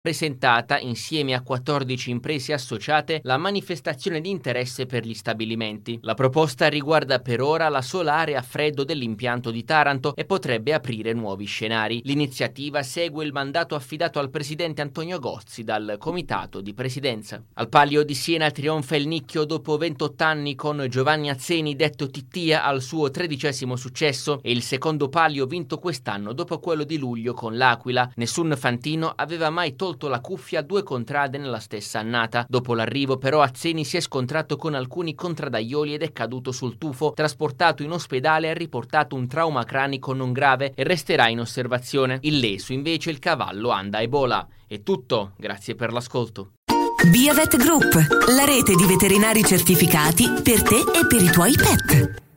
presentata insieme a 14 imprese associate la manifestazione di interesse per gli stabilimenti. La proposta riguarda per ora la sola area a freddo dell'impianto di Taranto e potrebbe aprire nuovi scenari. L'iniziativa segue il mandato affidato al presidente Antonio Gozzi dal Comitato di Presidenza. Al Palio di Siena trionfa il Nicchio dopo 28 anni con Giovanni Azzeni detto Tittia al suo 13° successo e il secondo palio vinto quest'anno dopo quello di luglio con l'Aquila. Nessun fantino aveva mai tolto la cuffia a 2 contrade nella stessa annata. Dopo l'arrivo però Azzeni si è scontrato con alcuni contradaioli ed è caduto sul tufo. Trasportato in ospedale ha riportato un trauma cranico non grave e resterà in osservazione. Illeso invece il cavallo anda a Ebola. È tutto, grazie per l'ascolto. Biovet Group, la rete di veterinari certificati per te e per i tuoi pet.